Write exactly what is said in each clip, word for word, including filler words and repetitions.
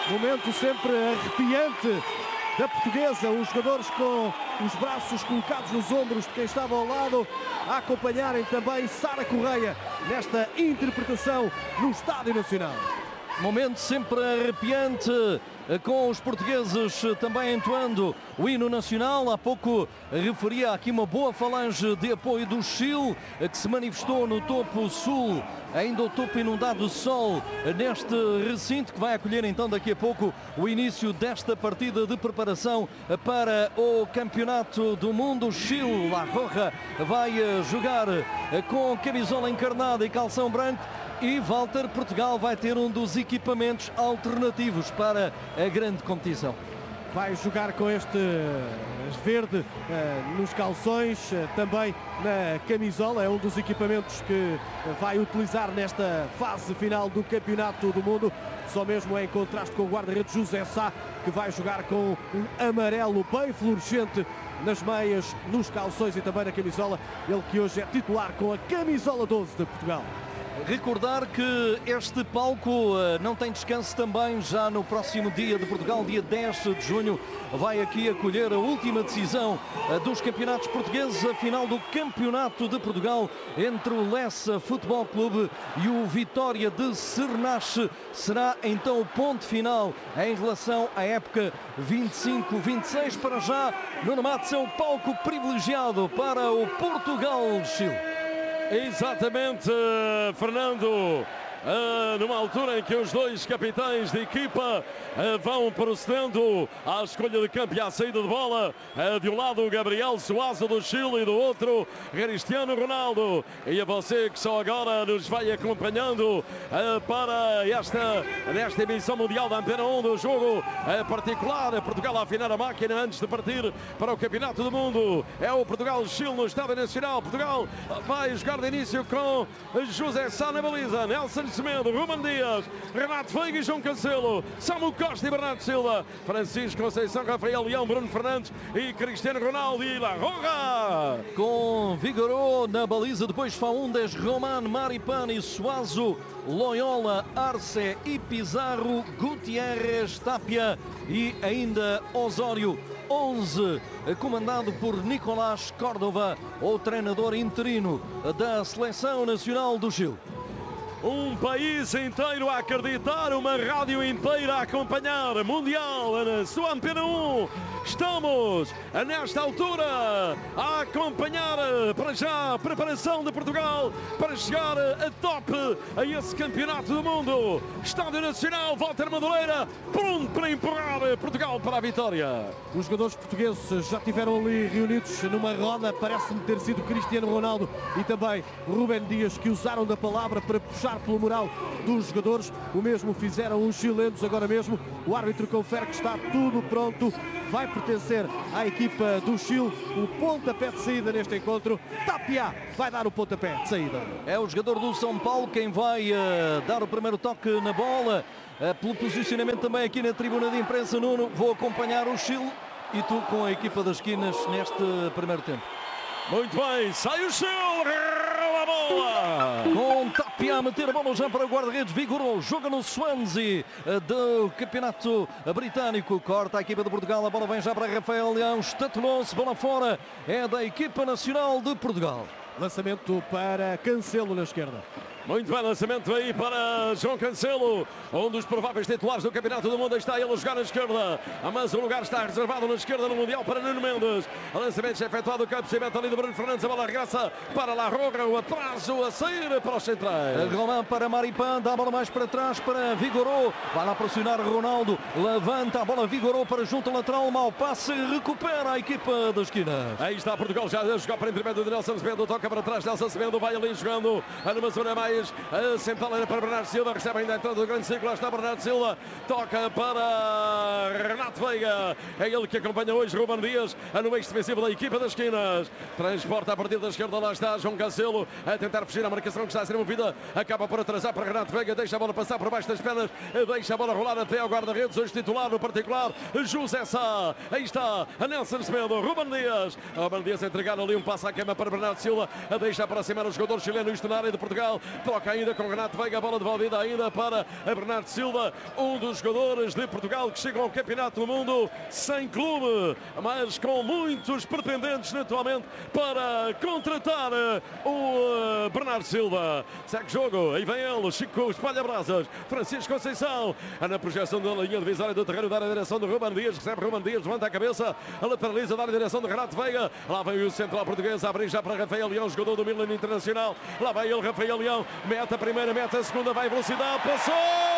Momento sempre arrepiante da portuguesa, os jogadores com os braços colocados nos ombros de quem estava ao lado, a acompanharem também Sara Correia nesta interpretação no Estádio Nacional. Momento sempre arrepiante, com os portugueses também entoando o hino nacional. Há pouco referia aqui uma boa falange de apoio do Chile, que se manifestou no topo sul, ainda o topo inundado de sol, neste recinto que vai acolher então daqui a pouco o início desta partida de preparação para o Campeonato do Mundo. Chile, La Roja, vai jogar com camisola encarnada e calção branco. E Walter, Portugal vai ter um dos equipamentos alternativos para a grande competição. Vai jogar com este verde uh, nos calções, uh, também na camisola. É um dos equipamentos que vai utilizar nesta fase final do Campeonato do Mundo. Só mesmo em contraste com o guarda-redes José Sá, que vai jogar com um amarelo bem fluorescente nas meias, nos calções e também na camisola. Ele que hoje é titular com a camisola doze de Portugal. Recordar que este palco uh, não tem descanso também. Já no próximo dia de Portugal, dia dez de junho, vai aqui acolher a última decisão uh, dos campeonatos portugueses, a final do Campeonato de Portugal entre o Lessa Futebol Clube e o Vitória de Sernache. Será então o ponto final em relação à época vinte e cinco vinte e seis. Para já, Nuno Matos é o palco privilegiado para o Portugal-Chile. Exatamente, Fernando, uh, numa altura em que os dois capitães de equipa uh, vão procedendo à escolha de campo e à saída de bola, uh, de um lado Gabriel Suazo do Chile e do outro Cristiano Ronaldo. E a você que só agora nos vai acompanhando uh, para esta, nesta emissão mundial da Antena um do jogo uh, particular, Portugal a afinar a máquina antes de partir para o Campeonato do Mundo. É o Portugal-Chile no Estádio Nacional. Portugal vai jogar de início com José Sá na baliza, Nelson Semedo, Ruben Dias, Renato Veiga e João Cancelo, Samu Costa e Bernardo Silva, Francisco Conceição, Rafael Leão, Bruno Fernandes e Cristiano Ronaldo e La Roja. Com Vigoró na baliza, depois Faúndes, Roman, Maripane, Suazo, Loyola, Arce e Pizarro, Gutierrez, Tapia e ainda Osório. onze, comandado por Nicolás Córdova, o treinador interino da Seleção Nacional do Chile. Um país inteiro a acreditar, uma rádio inteira a acompanhar. Mundial na sua Antena um. Estamos, nesta altura, a acompanhar para já a preparação de Portugal para chegar a top a esse Campeonato do Mundo. Estádio Nacional, Walter Madureira, pronto para empurrar Portugal para a vitória. Os jogadores portugueses já estiveram ali reunidos numa roda. Parece-me ter sido Cristiano Ronaldo e também Ruben Dias que usaram da palavra para puxar pelo moral dos jogadores. O mesmo fizeram os chilenos agora mesmo. O árbitro confere que está tudo pronto. Vai pertencer à equipa do Chile o pontapé de saída neste encontro. Tapia vai dar o pontapé de saída. É o jogador do São Paulo quem vai uh, dar o primeiro toque na bola. Uh, pelo posicionamento também aqui na tribuna de imprensa, Nuno, vou acompanhar o Chile e tu com a equipa das esquinas neste primeiro tempo. Muito bem, sai o Chile, rouba a bola. Com Tapia a meter a bola já para o guarda-redes Vigoró, joga no Swansea do Campeonato Britânico, corta a equipa de Portugal, a bola vem já para Rafael Leão, estatulou-se, bola fora, é da equipa nacional de Portugal. Lançamento para Cancelo na esquerda. Muito bem, lançamento aí para João Cancelo, um dos prováveis titulares do Campeonato do Mundo. Está ele a jogar na esquerda, mas o lugar está reservado na esquerda no Mundial para Nuno Mendes. O lançamento é efetuado, o cabeceamento ali do Bruno Fernandes, a bola regressa para La Roja, o atraso a sair para os centrais. Roman para Maripane, dá a bola mais para trás para Vigoró, vai lá pressionar Ronaldo, levanta a bola Vigoró para junto ao lateral, mau passe, recupera a equipa da esquina. Aí está Portugal já a jogar para intermédio de Nelson Semedo, toca para trás, Nelson Semedo vai ali jogando numa zona mais a central para Bernardo Silva, recebe ainda a entrada do grande círculo, lá está Bernardo Silva, toca para Renato Veiga, é ele que acompanha hoje Ruben Dias no eixo defensivo da equipa das esquinas, transporta a partir da esquerda, lá está João Cancelo a tentar fugir à marcação que está a ser movida, acaba por atrasar para Renato Veiga, deixa a bola passar por baixo das pernas, deixa a bola rolar até ao guarda-redes, hoje titular no particular José Sá, aí está a Nelson Semedo, Ruben Dias, Ruben Dias a entregar ali um passo à cama para Bernardo Silva, a deixa aproximar o jogador chileno, isto na área de Portugal, Toca ainda com Renato Veiga, a bola devolvida ainda para Bernardo Silva, um dos jogadores de Portugal que chegam ao Campeonato do Mundo sem clube, mas com muitos pretendentes naturalmente para contratar o Bernardo Silva. Segue jogo, aí vem ele, Chico espalha brasas, Francisco Conceição, na projeção da linha divisória do terreno, dá na direção de Ruben Dias, recebe Ruben Dias, levanta a cabeça, a lateraliza, dá na direção de Renato Veiga, lá vem o central português, a abrir já para Rafael Leão, jogador do Milan Internacional, lá vai ele, Rafael Leão, mete a primeira, mete a segunda, vai velocidade, passou!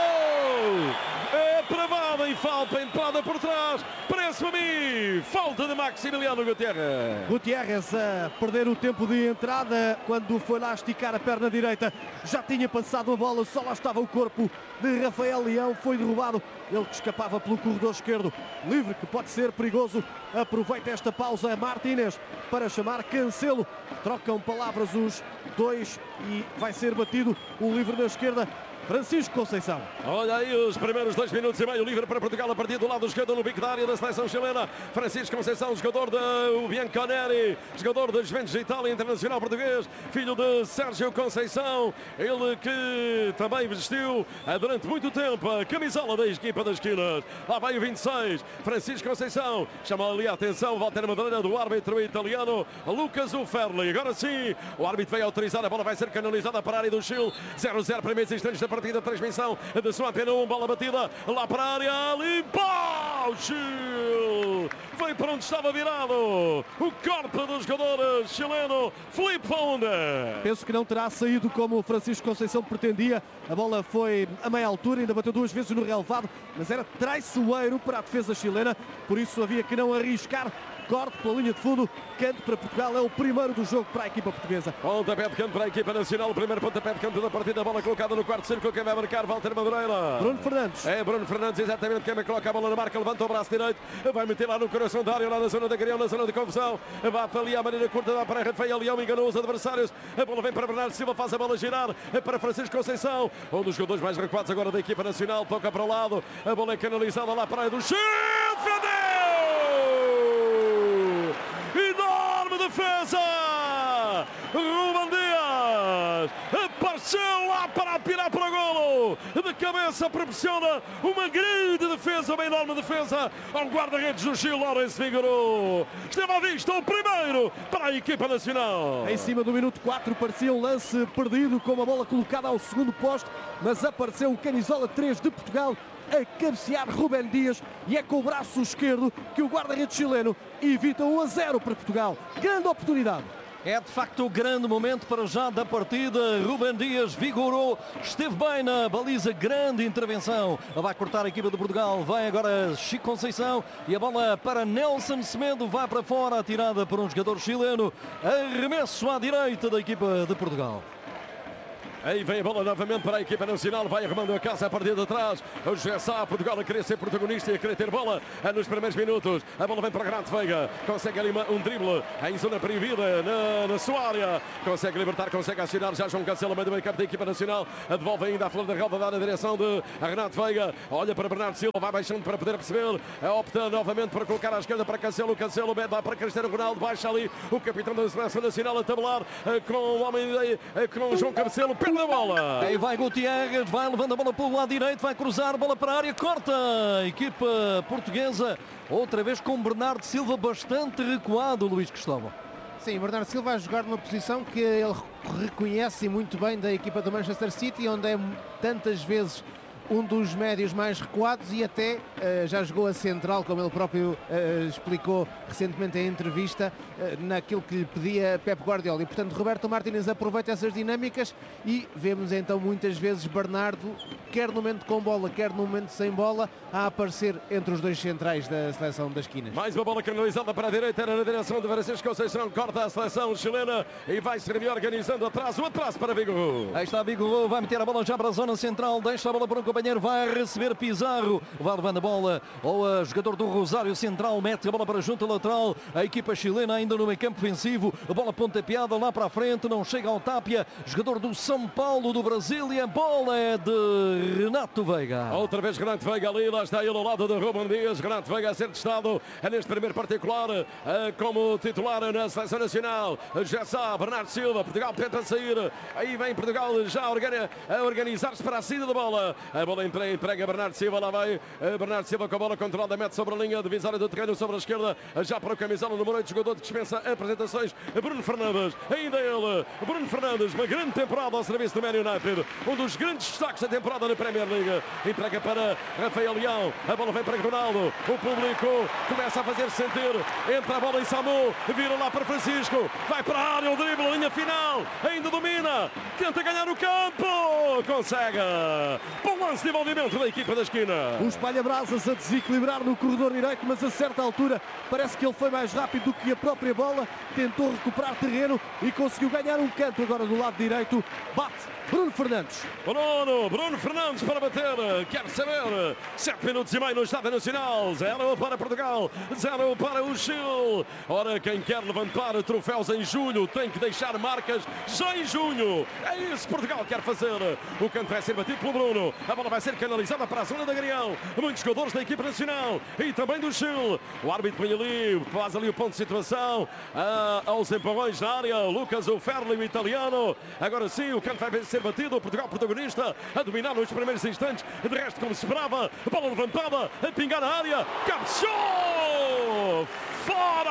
É travada e falta, entrada por trás, parece-me a mim, falta de Maximiliano Gutierrez. Gutierrez a perder o tempo de entrada, quando foi lá esticar a perna direita, já tinha passado a bola, só lá estava o corpo de Rafael Leão, foi derrubado, ele que escapava pelo corredor esquerdo, livre que pode ser perigoso, aproveita esta pausa Martínez para chamar Cancelo, trocam palavras os dois e vai ser batido o livre na esquerda, Francisco Conceição. Olha aí os primeiros dois minutos e meio, livre para Portugal a partir do lado esquerdo no bico da área da seleção chilena. Francisco Conceição, jogador do Bianconeri, jogador da Juventus de Itália, internacional português, filho de Sérgio Conceição, ele que também vestiu durante muito tempo a camisola da equipa das esquinas. Lá vai o vinte e seis, Francisco Conceição, chama ali a atenção, Walter Madeira do árbitro italiano Lucas Uferli. Agora sim, o árbitro vai autorizar, a bola vai ser canalizada para a área do Chile, zero a zero, primeiros instantes da partida, transmissão da sua antena um, bola batida lá para a área, limpa o Chile, foi para onde estava virado o corpo do jogador chileno Filipe Faúnde. Penso que não terá saído como o Francisco Conceição pretendia, a bola foi a meia altura, ainda bateu duas vezes no relevado, mas era traiçoeiro para a defesa chilena, por isso havia que não arriscar. Corte pela linha de fundo, canto para Portugal, é o primeiro do jogo para a equipa portuguesa. Pontapé de canto para a equipa nacional, o primeiro pontapé de canto da partida, a bola colocada no quarto círculo, quem vai marcar, Walter Madureira. Bruno Fernandes. É Bruno Fernandes, exatamente, quem coloca a bola na marca, levanta o braço direito, vai meter lá no coração da área, lá na zona da Grião, na zona de confusão, bate ali a maneira curta, dá para Rafael Leão, enganou os adversários, a bola vem para Bernardo Silva, faz a bola girar, para Francisco Conceição, um dos jogadores mais recuados agora da equipa nacional, toca para o lado, a bola é canalizada lá para a área do Chile, enorme defesa, Ruben Dias apareceu lá para atirar para o golo, de cabeça proporciona uma grande defesa, uma enorme defesa ao guarda-redes do Chile, Lourenço Figueiredo. Esteve à vista o primeiro para a equipa nacional. Em cima do minuto quatro parecia um lance perdido, com a bola colocada ao segundo posto, mas apareceu o camisola três de Portugal a cabecear Ruben Dias, e é com o braço esquerdo que o guarda-redes chileno evita um a zero para Portugal. Grande oportunidade. É de facto o grande momento para já da partida. Ruben Dias vigorou, esteve bem na baliza, grande intervenção. Vai cortar a equipa de Portugal, vai agora Chico Conceição e a bola para Nelson Semedo, vai para fora, atirada por um jogador chileno. Arremesso à direita da equipa de Portugal. Aí vem a bola novamente para a equipa nacional, vai arrumando a casa a partir de trás. O José Sá, Portugal a querer ser protagonista e a querer ter bola nos primeiros minutos. A bola vem para Renato Veiga, consegue ali um drible em zona proibida na, na sua área. Consegue libertar, consegue acionar já João Cancelo, meio do meio campo da equipa nacional. Devolve ainda a flor da relva, dá na direção de Renato Veiga. Olha para Bernardo Silva, vai baixando para poder perceber. Opta novamente para colocar à esquerda para Cancelo. Cancelo vai para Cristiano Ronaldo, baixa ali o capitão da seleção nacional a tabelar com o homem com João Cancelo. Perde a bola. Aí vai Gutierrez, vai levando a bola pelo lado direito, vai cruzar a bola para a área, corta a equipa portuguesa, outra vez com Bernardo Silva bastante recuado, Luís Cristóvão. Sim, Bernardo Silva a jogar numa posição que ele reconhece muito bem da equipa do Manchester City, onde é tantas vezes um dos médios mais recuados e até uh, já jogou a central, como ele próprio uh, explicou recentemente em entrevista, uh, naquilo que lhe pedia Pep Guardiola. E, portanto, Roberto Martínez aproveita essas dinâmicas e vemos então muitas vezes Bernardo, quer no momento com bola, quer no momento sem bola, a aparecer entre os dois centrais da seleção das esquinas. Mais uma bola canalizada para a direita, era na direção de Francisco Conceição, corta a seleção chilena e vai se reorganizando atrás, o atraso para Vigorô. Aí está Vigorô, vai meter a bola já para a zona central, deixa a bola para o Carbanheiro vai receber Pizarro, vai levando a bola ao jogador do Rosário Central, mete a bola para a junta lateral, a equipa chilena ainda no meio campo ofensivo, a bola pontapeada lá para a frente, não chega ao Tapia, jogador do São Paulo do Brasil, e a bola é de Renato Veiga. Outra vez Renato Veiga ali, lá está ele ao lado de Ruben Dias. Renato Veiga a ser testado neste primeiro particular como titular na Seleção Nacional. Já sabe, Bernardo Silva, Portugal tenta sair, aí vem Portugal já a organizar-se para a saída da bola. A bola entrega a Bernardo Silva, lá vai Bernardo Silva com a bola controlada, mete sobre a linha divisória do terreno, sobre a esquerda, já para o camisola número oito, jogador que dispensa apresentações, Bruno Fernandes, ainda ele, Bruno Fernandes, uma grande temporada ao serviço do Man United, um dos grandes destaques da temporada na Premier League, entrega para Rafael Leão, a bola vem para Ronaldo, o público começa a fazer-se sentir, entra a bola em Samu, vira lá para Francisco, vai para a área, o drible, linha final, ainda domina, tenta ganhar o campo, consegue, bom lance de envolvimento da equipa da esquina. O espalha-brasas a desequilibrar no corredor direito, mas a certa altura parece que ele foi mais rápido do que a própria bola, tentou recuperar terreno e conseguiu ganhar um canto agora do lado direito, bate Bruno Fernandes. Bruno, Bruno Fernandes para bater, quer saber, sete minutos e meio no Estádio Nacional, zero para Portugal, zero para o Chile. Ora, quem quer levantar troféus em julho tem que deixar marcas já em junho, é isso que Portugal quer fazer. O canto vai ser batido pelo Bruno, a bola vai ser canalizada para a zona da Agrião, muitos jogadores da equipa nacional e também do Chile. O árbitro põe ali, faz ali o ponto de situação, ah, aos empurrões na área, Lucas Uferli, o italiano. Agora sim, o canto vai ser batido, o Portugal protagonista a dominar nos primeiros instantes, de resto como se esperava, bola levantada, a pingar na área, cabeceou, fora,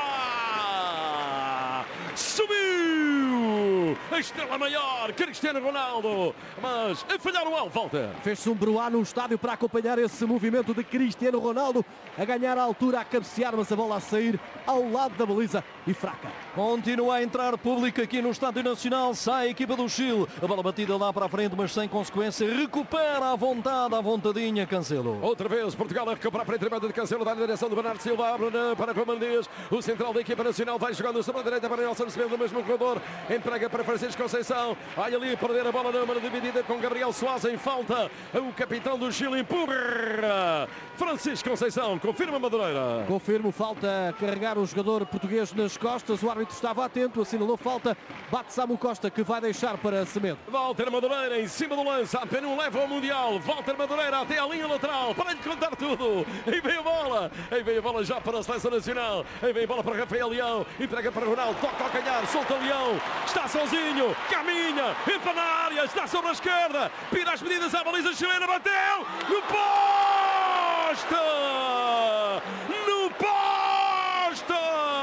subiu a estrela maior, Cristiano Ronaldo, mas a falhar o alvo, volta. Fez-se um bruá no estádio para acompanhar esse movimento de Cristiano Ronaldo, a ganhar a altura, a cabecear, mas a bola a sair ao lado da baliza e fraca. Continua a entrar público aqui no Estádio Nacional, sai a equipa do Chile, a bola batida lá para a frente, mas sem consequência, recupera à vontade, à vontadinha, Cancelo. Outra vez, Portugal a recuperar para a entrevista de Cancelo, dá na direção do Bernardo Silva, abre para Ruben Dias, o central da equipa nacional vai jogando sobre a direita para Nelson Semedo, no mesmo corredor, entrega para Francisco Conceição, vai ali perder a bola na número dividida com Gabriel Soares em falta, o capitão do Chile empurra, Francisco Conceição, confirma Madureira. Confirmo, falta a carregar o jogador português nas costas, o árbitro estava atento, assinalou falta, bate Samu Costa que vai deixar para Semedo. Walter Madureira em cima do lance, a Peru leva ao Mundial, Walter Madureira até a linha lateral, para lhe contar tudo, aí vem a bola, aí vem a bola já para a Seleção Nacional, aí vem a bola para Rafael Leão, entrega para Ronaldo, toca ao calhar, solta Leão, está sozinho, caminha, entra na área, está sobre a esquerda, pira as medidas à baliza chilena, bateu, no poste, no poste,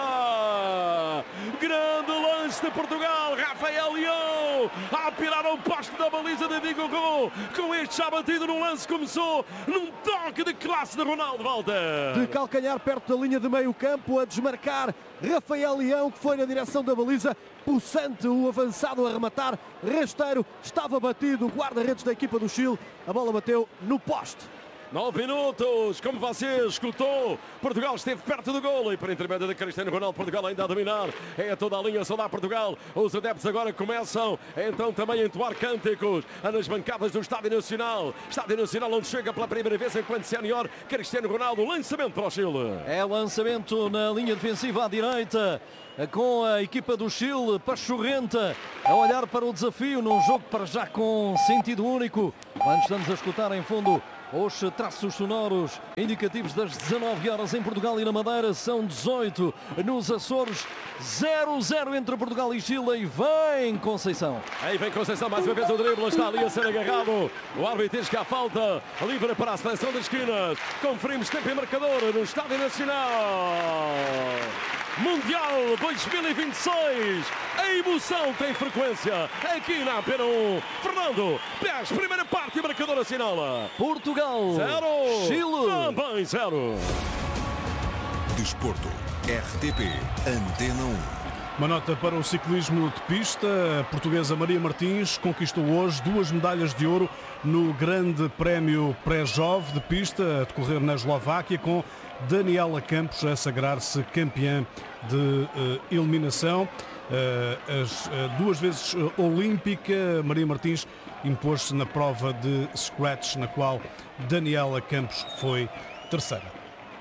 grande lance de Portugal, Rafael Leão a pirar ao poste da baliza de Vigo Gol, com este já batido no lance, começou num toque de classe de Ronaldo, Walter. De calcanhar perto da linha de meio campo, a desmarcar Rafael Leão, que foi na direção da baliza, Poçante, o avançado a rematar, rasteiro, estava batido, o guarda-redes da equipa do Chile, a bola bateu no poste. Nove minutos, como você escutou, Portugal esteve perto do golo e por intermédio de Cristiano Ronaldo, Portugal ainda a dominar, é toda a linha, só dá Portugal, os adeptos agora começam então também a entoar cânticos nas bancadas do Estádio Nacional, Estádio Nacional onde chega pela primeira vez enquanto sénior Cristiano Ronaldo, lançamento para o Chile. É lançamento na linha defensiva à direita, com a equipa do Chile, Pachorrenta, a olhar para o desafio num jogo para já com sentido único, quando estamos a escutar em fundo os traços sonoros indicativos das dezanove horas em Portugal e na Madeira, são dezoito nos Açores, zero a zero entre Portugal e Chile, e vem Conceição. Aí vem Conceição, mais uma vez o drible, está ali a ser agarrado, o árbitro diz que há falta, livre para a seleção das esquinas, conferimos tempo e marcador no Estádio Nacional. Mundial dois mil e vinte e seis, a emoção tem frequência aqui na Antena um. Fernando Pérez, primeira parte e marcador assinala. Portugal zero, Chile também zero. Desporto, R T P, Antena um. Uma nota para o ciclismo de pista. A portuguesa Maria Martins conquistou hoje duas medalhas de ouro no Grande Prémio Pré-Jove de pista a decorrer na Eslováquia, com Daniela Campos a sagrar-se campeã de uh, eliminação. Uh, as uh, duas vezes uh, olímpica, Maria Martins impôs-se na prova de scratch, na qual Daniela Campos foi terceira.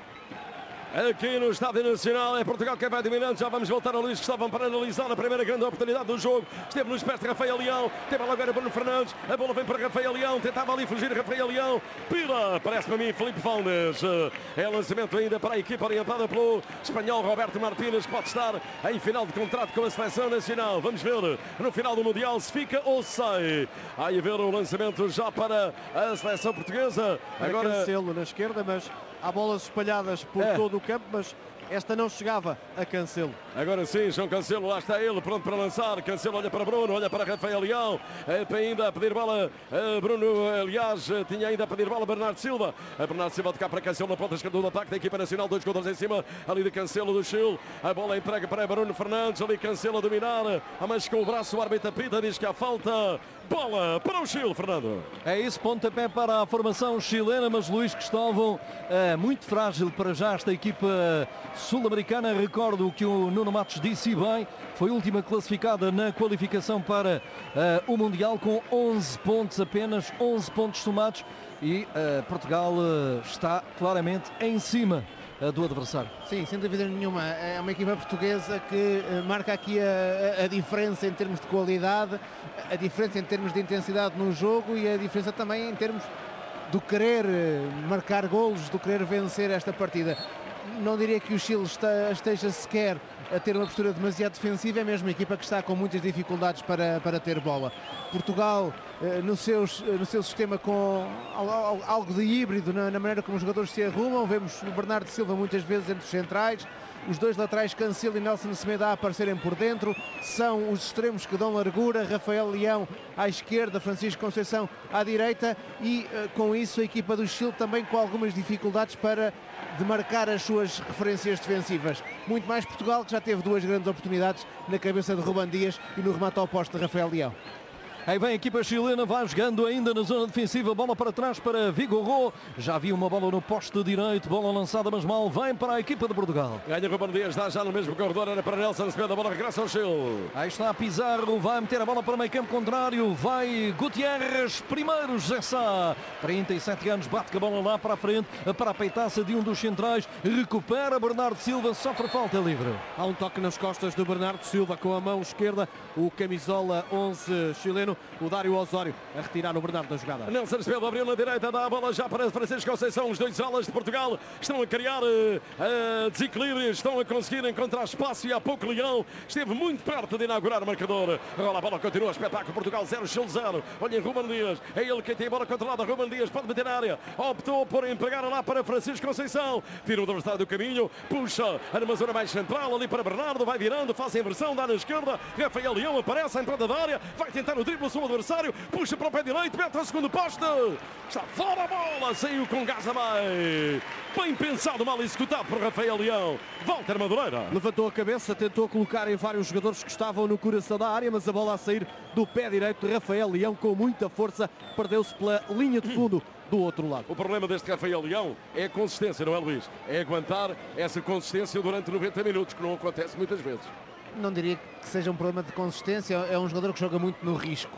Aqui no Estádio Nacional é Portugal que vai dominando. Já vamos voltar a Luís Cristóvão para analisar a primeira grande oportunidade do jogo. Esteve nos pés de Rafael Leão, teve agora Bruno Fernandes, a bola vem para Rafael Leão, tentava ali fugir Rafael Leão, pila, parece para mim Filipe Valdes. É lançamento ainda para a equipa orientada pelo espanhol Roberto Martínez, que pode estar em final de contrato com a Seleção Nacional. Vamos ver no final do Mundial se fica ou sai. Aí a ver o lançamento já para a Seleção Portuguesa. Agora Cancelo na esquerda, mas há bolas espalhadas por é. todo o campo, mas esta não chegava a Cancelo. Agora sim, João Cancelo, lá está ele, pronto para lançar. Cancelo olha para Bruno, olha para Rafael Leão, é, ainda a pedir bola. É, Bruno, aliás, tinha ainda a pedir bola Bernardo Silva. A Bernardo Silva de cá para Cancelo na ponta esquerda do ataque da equipa nacional. Dois jogadores em cima, ali de Cancelo do Chile. A bola entrega para Bruno Fernandes, ali Cancelo a dominar. A mais com o braço, o árbitro apita, diz que há falta. Bola para o Chile, Fernando. É isso, pontapé para a formação chilena, mas Luís Cristóvão é muito frágil para já esta equipa sul-americana. Recordo o que o Nuno Matos disse bem, foi a última classificada na qualificação para uh, o Mundial com onze pontos apenas, onze pontos somados, e uh, Portugal uh, está claramente em cima do adversário. Sim, sem dúvida nenhuma, é uma equipa portuguesa que marca aqui a, a diferença em termos de qualidade, a diferença em termos de intensidade no jogo e a diferença também em termos do querer marcar golos, do querer vencer esta partida. Não diria que o Chile está, esteja sequer a ter uma postura demasiado defensiva, é mesmo uma equipa que está com muitas dificuldades para, para ter bola. Portugal, no, seus, no seu sistema com algo de híbrido na, na maneira como os jogadores se arrumam, vemos o Bernardo Silva muitas vezes entre os centrais, os dois laterais Cancelo e Nelson Semedo a aparecerem por dentro, são os extremos que dão largura, Rafael Leão à esquerda, Francisco Conceição à direita, e com isso a equipa do Chile também com algumas dificuldades para demarcar as suas referências defensivas. Muito mais Portugal, que já teve duas grandes oportunidades na cabeça de Ruben Dias e no remate ao poste de Rafael Leão. Aí vem a equipa chilena, vai jogando ainda na zona defensiva, bola para trás para Vigorô, já havia uma bola no poste direito, bola lançada mas mal, vem para a equipa de Portugal. Ganha Ruben Dias, dá já no mesmo corredor, era para Nelson Semedo, a bola regressa ao Chile. Aí está Pizarro, vai meter a bola para o meio campo contrário, vai Gutierrez, primeiro José Sá, trinta e sete anos, bate com a bola lá para a frente, para a peitaça de um dos centrais, recupera Bernardo Silva, sofre falta livre. Há um toque nas costas do Bernardo Silva com a mão esquerda, o camisola onze chileno, o Dário Osório a retirar o Bernardo da jogada. Nelson Semedo abriu na direita, dá a bola já para Francisco Conceição. Os dois alas de Portugal estão a criar uh, uh, desequilíbrios, estão a conseguir encontrar espaço, e há pouco Leão esteve muito perto de inaugurar o marcador. Agora a bola continua, espetáculo, Portugal zero, Chile zero. Olhem Ruben Dias, é ele quem tem a bola controlada. Ruben Dias pode meter na área, optou por empregar lá para Francisco Conceição, tira o adversário do caminho, puxa numa zona mais central ali para Bernardo, vai virando, faz a inversão, dá na esquerda, Rafael Leão aparece à entrada da área, vai tentar o drible, o adversário, puxa para o pé direito, mete ao segundo poste, está fora a bola, saiu com gás a mais, bem pensado, mal executado por Rafael Leão. Walter Madureira levantou a cabeça, tentou colocar em vários jogadores que estavam no coração da área, mas a bola a sair do pé direito de Rafael Leão com muita força, perdeu-se pela linha de fundo do outro lado. O problema deste Rafael Leão é a consistência, não é, Luís? É aguentar essa consistência durante noventa minutos, que não acontece muitas vezes. Não diria que seja um problema de consistência, é um jogador que joga muito no risco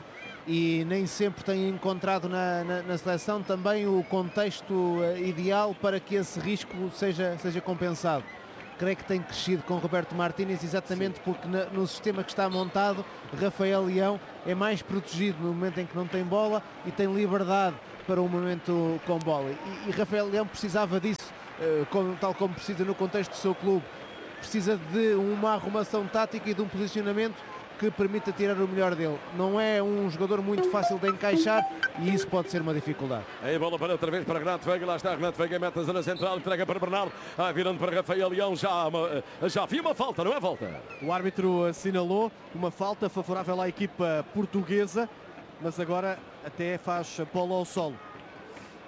e nem sempre tem encontrado na, na, na seleção também o contexto uh, ideal para que esse risco seja, seja compensado. Creio que tem crescido com Roberto Martínez exatamente Sim. porque na, no sistema que está montado, Rafael Leão é mais protegido no momento em que não tem bola e tem liberdade para o momento com bola. E, e Rafael Leão precisava disso, uh, como, tal como precisa no contexto do seu clube. Precisa de uma arrumação tática e de um posicionamento que permita tirar o melhor dele. Não é um jogador muito fácil de encaixar e isso pode ser uma dificuldade. Aí bola para outra vez para Renato Veiga, lá está Renato Veiga, mete na zona central, entrega para Bernardo, ah, virando para Rafael Leão, já, uma, já havia uma falta, não é falta? O árbitro assinalou uma falta favorável à equipa portuguesa, mas agora até faz bola ao solo.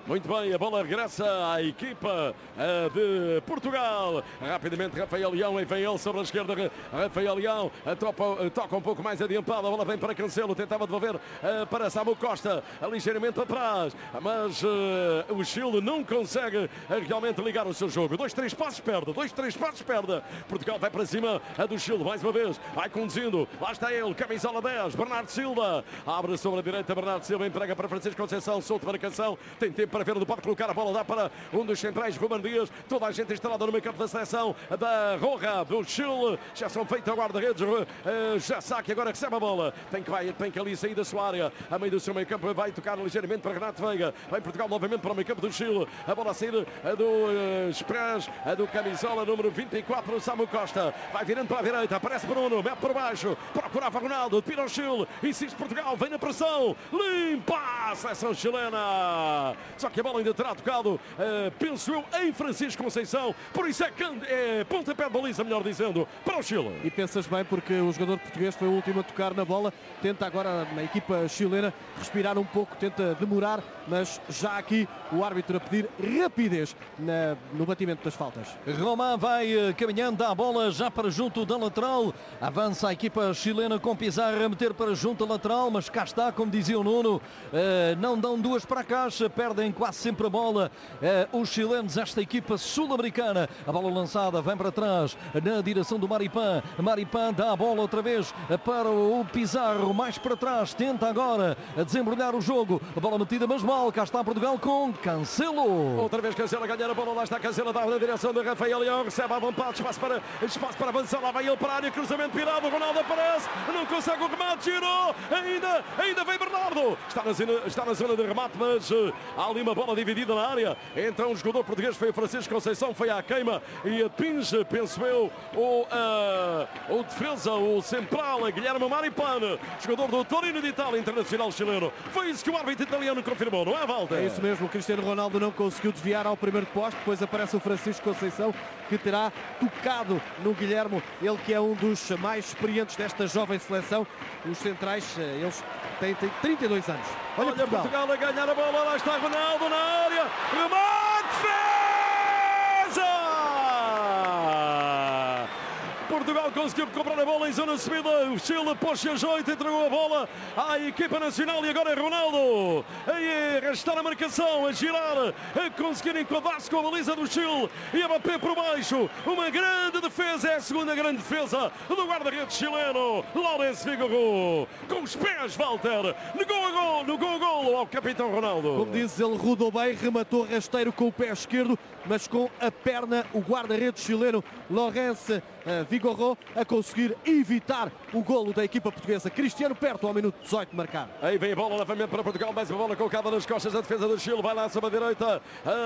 Muito bem, a bola regressa à equipa uh, de Portugal. Rapidamente Rafael Leão, e vem ele sobre a esquerda. Rafael Leão uh, topa, uh, toca um pouco mais adiantado. A bola vem para Cancelo, tentava devolver uh, para Samu Costa, uh, ligeiramente atrás. Mas uh, o Chile não consegue uh, realmente ligar o seu jogo. Dois, três passos perde, dois, três passos perde. Portugal vai para cima uh, do Chile, mais uma vez. Vai conduzindo, lá está ele, camisola dez, Bernardo Silva. Abre sobre a direita, Bernardo Silva entrega para Francisco Conceição, solta para Canção. Tem tempo para ver onde pode colocar a bola, dá para um dos centrais, Ruben Dias. Toda a gente instalada no meio campo da seleção da Roja, do Chile. Já são feitos a guarda-redes. Uh, já saque, agora recebe a bola. Tem que, vai, tem que ali sair da sua área. A meio do seu meio campo vai tocar ligeiramente para Renato Veiga. Vai Portugal novamente para o meio campo do Chile. A bola a sair uh, do uh, Express, uh, do camisola número vinte e quatro, Samu Costa. Vai virando para a direita, aparece Bruno, mete por baixo. Procurava Ronaldo, tira o Chile. Insiste Portugal, vem na pressão. Limpa a seleção chilena. Só que a bola ainda terá tocado, uh, penso eu, em Francisco Conceição. Por isso é, é pontapé de baliza, melhor dizendo, para o Chile. E pensas bem, porque o jogador português foi o último a tocar na bola. Tenta agora, na equipa chilena, respirar um pouco, tenta demorar, mas já aqui o árbitro a pedir rapidez na, no batimento das faltas. Román vai caminhando, dá a bola já para junto da lateral. Avança a equipa chilena com Pizarro a meter para junto da lateral, mas cá está, como dizia o Nuno, uh, não dão duas para a caixa, perdem quase sempre a bola. Uh, os chilenos, esta equipa sul-americana, a bola lançada, vem para trás, na direção do Maripan. Maripan dá a bola outra vez para o Pizarro, mais para trás, tenta agora a desembrulhar o jogo. A bola metida, mas mal, cá está Portugal com Cancelo. Outra vez Cancelo a ganhar a bola, lá está Cancelo, dá na direção de Rafael Leão, recebe à vontade, espaço para, espaço para avançar, lá vai ele para a área, cruzamento virado, Ronaldo aparece, não consegue o remate, girou, ainda, ainda vem Bernardo, está na zona, está na zona de remate, mas uh, há ali uma bola dividida na área. Então o jogador português foi o Francisco Conceição, foi à queima e a pinge, penso eu, o, uh, o defesa, o central, Guilherme Maripan, jogador do Torino de Itália, internacional chileno. Foi isso que o árbitro italiano confirmou, não é, Walter? É isso mesmo, o Cristiano Ronaldo não conseguiu desviar ao primeiro poste, depois aparece o Francisco Conceição, que terá tocado no Guilherme, ele que é um dos mais experientes desta jovem seleção. Os centrais, eles têm, têm trinta e dois anos. Olha, Olha Portugal. Portugal a ganhar a bola, lá está Ronaldo na área, remate, defesa! Portugal conseguiu comprar a bola em zona de subida. O Chile pôs-se a joito, entregou a bola à equipa nacional e agora é Ronaldo a arrastar a marcação, a girar, a conseguir enquadrar-se com a baliza do Chile e a bater por baixo. Uma grande defesa, é a segunda grande defesa do guarda-redes chileno, Lourenço Figueiredo. Com os pés, Walter, negou a gol, negou a gol ao capitão Ronaldo. Como dizes, ele rodou bem, rematou rasteiro com o pé esquerdo, mas com a perna, o guarda-redes chileno, Lourenço Figueiredo, a conseguir evitar o golo da equipa portuguesa. Cristiano perto ao minuto dezoito de marcar. Aí vem a bola novamente para Portugal, mais uma bola colocada nas costas da defesa do Chile, vai lá sobre a direita,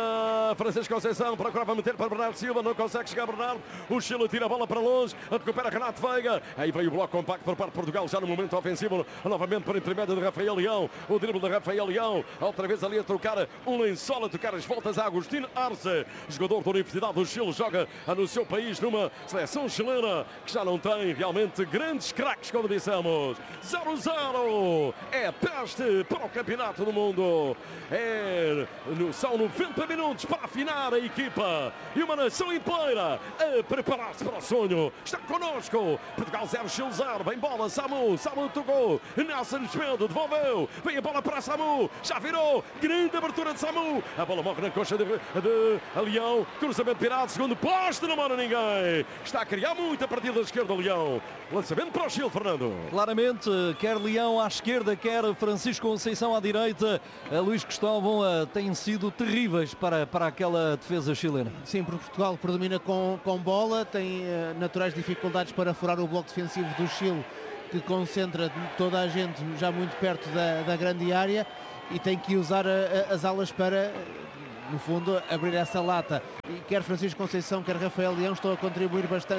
a Francisco Conceição procurava meter para Bernardo Silva, não consegue chegar Bernardo, o Chile tira a bola para longe, recupera Renato Veiga, aí veio o bloco compacto por parte de Portugal, já no momento ofensivo, novamente por intermédio de Rafael Leão, o drible de Rafael Leão, outra vez ali a trocar um lençol, a tocar as voltas a Agostinho Arce, jogador da Universidade do Chile, joga no seu país numa seleção chilena que já não tem realmente grandes craques, como dissemos. zero zero é peste para o Campeonato do Mundo. É, são noventa minutos para afinar a equipa e uma nação inteira a preparar-se para o sonho. Está connosco. Portugal zero, Chile zero. Vem bola, Samu. Samu tocou. Nelson Espedo devolveu. Vem a bola para Samu. Já virou. Grande abertura de Samu. A bola morre na coxa de, de Leão. Cruzamento virado. Segundo poste. Não mora ninguém. Está a criar muito a partir da esquerda, Leão. Lançamento para o Chile, Fernando. Claramente, quer Leão à esquerda, quer Francisco Conceição à direita, a Luís Cristóvão uh, têm sido terríveis para, para aquela defesa chilena. Sim, porque Portugal predomina com, com bola, tem uh, naturais dificuldades para furar o bloco defensivo do Chile, que concentra toda a gente já muito perto da, da grande área e tem que usar a, a, as alas para, no fundo, abrir essa lata. E quer Francisco Conceição, quer Rafael Leão estão a contribuir bastante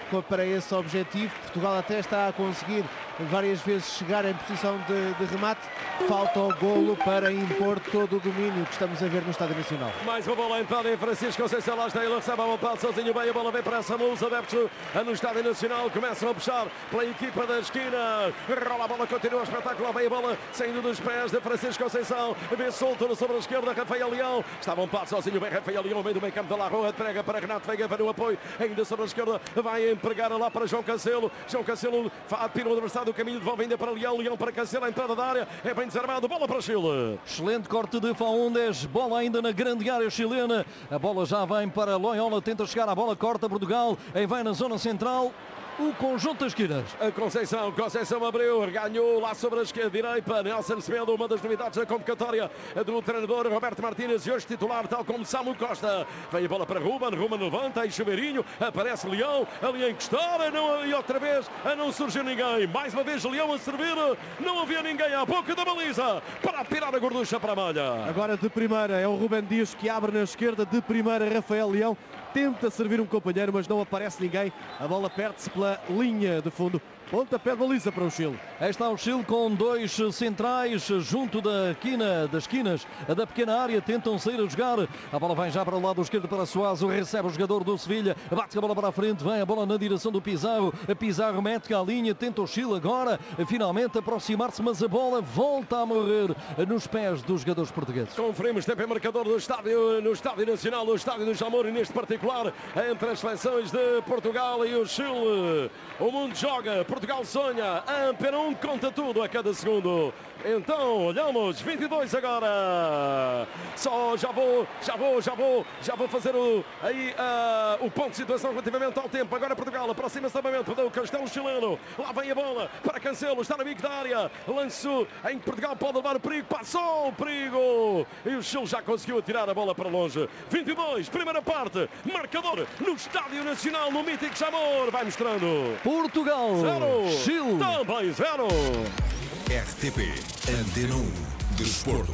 para esse objetivo. Portugal até está a conseguir várias vezes chegar em posição de, de remate. Falta o golo para impor todo o domínio que estamos a ver no Estádio Nacional. Mais uma bola entrada em Francisco Conceição, lá está ele, recebe a vontade sozinho bem, a bola vem para Samu, os adeptos no Estádio Nacional começam a puxar pela equipa da esquina, rola a bola, continua o espetáculo, vem a bola saindo dos pés de Francisco Conceição, vê solto sobre a esquerda, Rafael Leão, estava um passo sozinho bem, Rafael Leão, meio do meio campo da La Rua, entrega para Renato Veiga, vai no apoio, ainda sobre a esquerda, vai empregar lá para João Cancelo, João Cancelo tira o adversário do caminho, devolve ainda para Leão, Leão para Cancelo, a entrada da área, é bem desarmado, bola para Chile. Excelente corte de Faúndes, bola ainda na grande área chilena, a bola já vem para Loyola, tenta chegar à bola, corta Portugal, aí vai na zona central. O conjunto das esquinas. A Conceição, Conceição abriu, ganhou lá sobre a esquerda direita. Nelson Semedo, uma das novidades da convocatória do treinador Roberto Martínez, e hoje titular, tal como Samu Costa. Vem a bola para Ruben, Ruben levanta, aí Chuveirinho, aparece Leão, ali a encostar, não, e outra vez a não surgiu ninguém. Mais uma vez Leão a servir, não havia ninguém à boca da baliza para tirar a gorducha para a malha. Agora de primeira é o Ruben Dias que abre na esquerda, de primeira Rafael Leão. Tenta servir um companheiro, mas não aparece ninguém. A bola perde-se pela linha de fundo. Pontapé de baliza para o Chile. Aí está o Chile com dois centrais junto da quina, das esquinas da pequena área. Tentam sair a jogar. A bola vem já para o lado esquerdo para Suazo. Recebe o jogador do Sevilha. Bate a bola para a frente. Vem a bola na direção do Pizarro. A Pizarro mete à linha. Tenta o Chile agora finalmente aproximar-se, mas a bola volta a morrer nos pés dos jogadores portugueses. Conferimos tempo em marcador do estádio, no Estádio Nacional, no Estádio do Jamor, e neste particular entre as seleções de Portugal e o Chile. O mundo joga, Portugal sonha, Antena um conta tudo a cada segundo. Então, olhamos, vinte e dois agora. Só, já vou, já vou, já vou, já vou fazer o, aí, uh, o ponto de situação relativamente ao tempo. Agora Portugal aproxima-se novamente do Castelo chileno. Lá vem a bola para Cancelo, está no bico da área. Lanço em que Portugal pode levar o perigo, passou o perigo. E o Chile já conseguiu atirar a bola para longe. vinte e dois, primeira parte, marcador no Estádio Nacional, no mítico Jamor. Vai mostrando. Portugal, zero, Chile. Também zero. R T P Antena um Desporto.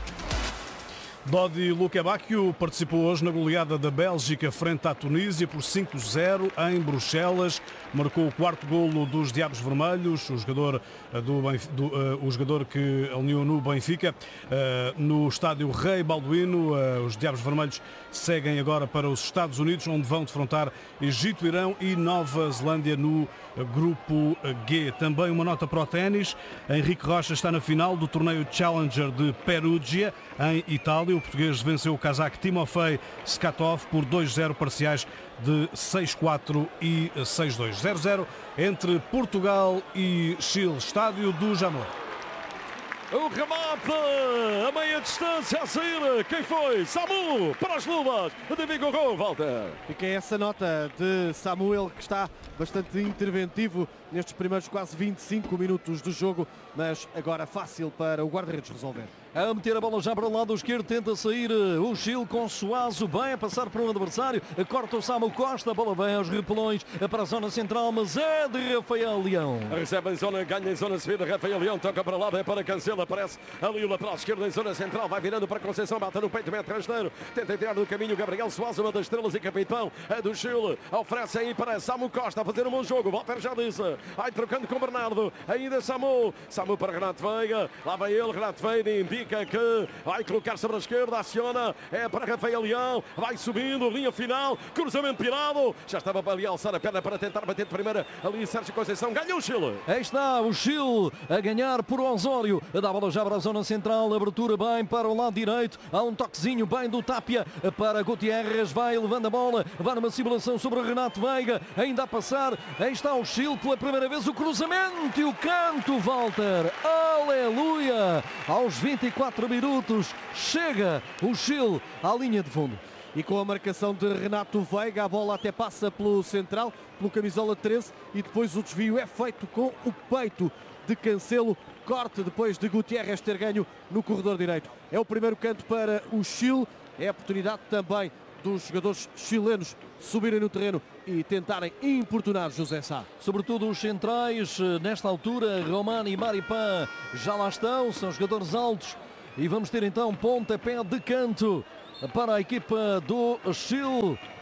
Dodi Lukebakio participou hoje na goleada da Bélgica frente à Tunísia por cinco a zero em Bruxelas. Marcou o quarto golo dos Diabos Vermelhos, o jogador, do, do, uh, o jogador que alinhou no Benfica, uh, no estádio Rei Balduino. Uh, os Diabos Vermelhos seguem agora para os Estados Unidos, onde vão defrontar Egito, Irão e Nova Zelândia no grupo G. Também uma nota para o ténis. Henrique Rocha está na final do torneio Challenger de Perugia, em Itália. O português venceu o cazaque Timofei Skatov por dois a zero parciais de seis a quatro e seis a dois. zero a zero entre Portugal e Chile, estádio do Jamor. O remate a meia distância a sair. Quem foi? Samu para as luvas de Vigorô, Walter. Fica essa nota de Samuel, que está bastante interventivo nestes primeiros quase vinte e cinco minutos do jogo, mas agora fácil para o guarda-redes resolver. A meter a bola já para o lado esquerdo, tenta sair o Chile com Suazo, bem a passar por um adversário, corta o Samu Costa, a bola vem aos repelões para a zona central, mas é de Rafael Leão. Recebe em zona, ganha em zona subida, Rafael Leão toca para o lado, é para Cancelo, aparece ali o lateral esquerdo em zona central, vai virando para Conceição, bate no peito, mete rasteiro, tenta tirar do caminho Gabriel Suazo, uma das estrelas e capitão do Chile, oferece aí para Samu Costa a fazer um bom jogo, Walter já disse, vai trocando com Bernardo, ainda Samu, Samu para Renato Veiga, lá vai ele, Renato Veiga indica que vai colocar sobre a esquerda, aciona, é para Rafael Leão, vai subindo, linha final, cruzamento pirado, já estava ali a alçar a perna para tentar bater de primeira, ali Sérgio Conceição, ganhou o Chile. Aí está o Chile a ganhar por Osório, dá a bola já para a zona central, abertura bem para o lado direito, há um toquezinho bem do Tapia para Gutierrez, vai levando a bola, vai numa simulação sobre o Renato Veiga, ainda a passar, aí está o Chile pela primeira vez, o cruzamento e o canto, Walter, aleluia, aos vinte e quatro minutos, chega o Chile à linha de fundo. E com a marcação de Renato Veiga, a bola até passa pelo central, pelo camisola treze, e depois o desvio é feito com o peito de Cancelo, corte depois de Gutierrez ter ganho no corredor direito. É o primeiro canto para o Chile, é a oportunidade também dos jogadores chilenos subirem no terreno e tentarem importunar José Sá. Sobretudo os centrais, nesta altura, Romani e Maripán já lá estão, são jogadores altos, e vamos ter então pontapé de canto para a equipa do Chile.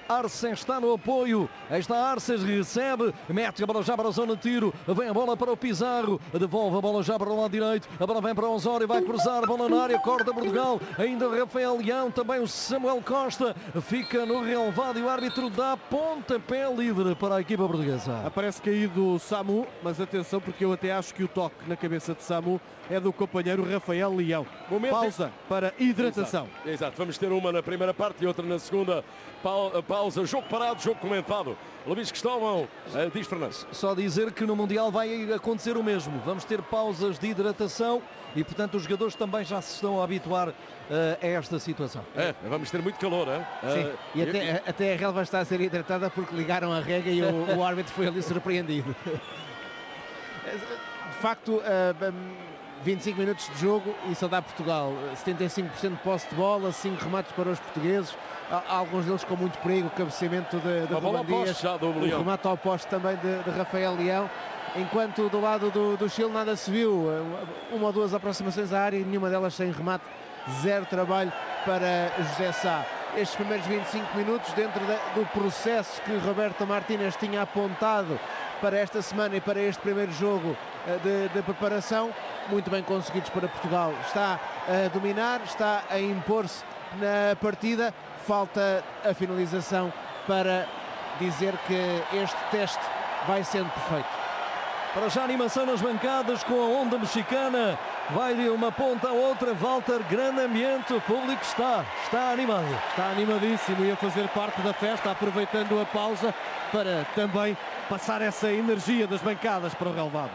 Arce está no apoio. Aí está Arce, recebe, mete a bola já para a zona de tiro. Vem a bola para o Pizarro. Devolve a bola já para o lado direito. A bola vem para o Osório, vai cruzar, bola na área, corta Portugal. Ainda o Rafael Leão, também o Samuel Costa. Fica no relevado e o árbitro dá pontapé livre para a equipa portuguesa. Aparece caído o Samu, mas atenção porque eu até acho que o toque na cabeça de Samu é do companheiro Rafael Leão. Momento Pausa de... para hidratação. Exato. Exato, vamos ter uma na primeira parte e outra na segunda. Pausa, jogo parado, jogo comentado. Luís Cristóvão, uh, diz Fernando. Só dizer que no Mundial vai acontecer o mesmo. Vamos ter pausas de hidratação e, portanto, os jogadores também já se estão a habituar uh, a esta situação. É, vamos ter muito calor, é? Sim, Uh, e até, até a relva está a ser hidratada porque ligaram a rega e o, o árbitro foi ali surpreendido. De facto, uh, vinte e cinco minutos de jogo e só dá Portugal. setenta e cinco por cento de posse de bola, cinco remates para os portugueses. Alguns deles com muito perigo, o cabeceamento de, de Ruben Dias, o remate ao poste também de, de Rafael Leão. Enquanto do lado do, do Chile nada se viu, uma ou duas aproximações à área e nenhuma delas sem remate, zero trabalho para José Sá. Estes primeiros vinte e cinco minutos dentro de, do processo que Roberto Martínez tinha apontado para esta semana e para este primeiro jogo de, de preparação, muito bem conseguidos para Portugal. Está a dominar, está a impor-se na partida, falta a finalização para dizer que este teste vai sendo perfeito. Para já animação nas bancadas com a onda mexicana, vai de uma ponta à outra. Walter, grande ambiente, o público está, está animado. Está animadíssimo e a fazer parte da festa, aproveitando a pausa para também passar essa energia das bancadas para o relevado.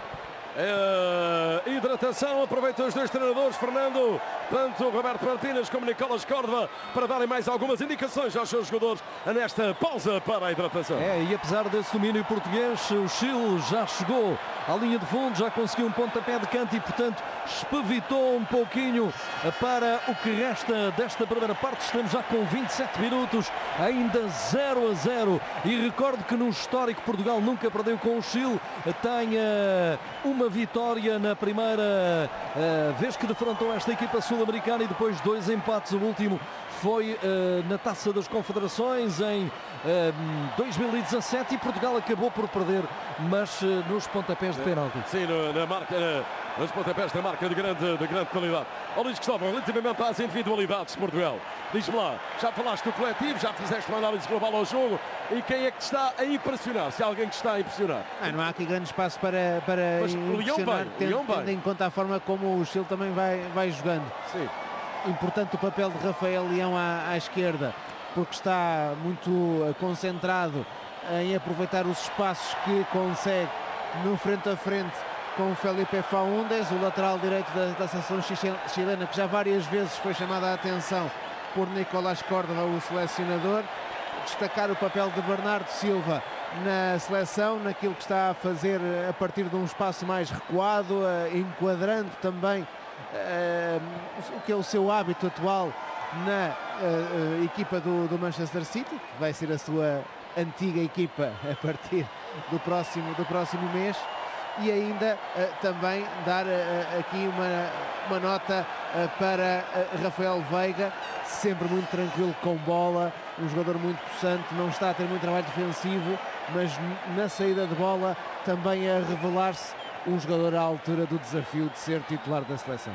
É, hidratação, aproveitam os dois treinadores, Fernando, tanto Roberto Martínez como Nicolas Córdoba, para darem mais algumas indicações aos seus jogadores nesta pausa para a hidratação. É, e apesar desse domínio português, o Chile já chegou à linha de fundo, já conseguiu um pontapé de canto e, portanto, espevitou um pouquinho para o que resta desta primeira parte. Estamos já com vinte e sete minutos, ainda zero a zero. E recordo que no histórico Portugal nunca perdeu com o Chile, tem uh, uma vitória na primeira uh, vez que defrontou esta equipa sul-americana e depois dois empates. O último foi uh, na Taça das Confederações em uh, dois mil e dezassete e Portugal acabou por perder, mas uh, nos pontapés de penalti. Sim, no, na marca, uh, nos pontapés da marca de grande, de grande qualidade. Ó Luís Cristóvão, relativamente às individualidades de Portugal, diz-me lá, já falaste do coletivo, já fizeste uma análise global ao jogo e quem é que te está a impressionar? Se há alguém que te está a impressionar? Ah, não há aqui grande espaço para, para Mas impressionar, tendo, tendo em conta a forma como o Chile também vai, vai jogando. Sim. Importante o papel de Rafael Leão à, à esquerda, porque está muito concentrado em aproveitar os espaços que consegue no frente a frente com o Felipe Faúndez, o lateral direito da, da seleção chilena, que já várias vezes foi chamada a atenção por Nicolás Córdoba, o selecionador. Destacar o papel de Bernardo Silva na seleção, naquilo que está a fazer a partir de um espaço mais recuado, enquadrando também Uh, o que é o seu hábito atual na uh, uh, equipa do, do Manchester City, que vai ser a sua antiga equipa a partir do próximo, do próximo mês, e ainda uh, também dar uh, aqui uma, uma nota uh, para uh, Rafael Veiga, sempre muito tranquilo com bola, um jogador muito possante, não está a ter muito trabalho defensivo, mas na saída de bola também a revelar-se um jogador à altura do desafio de ser titular da seleção.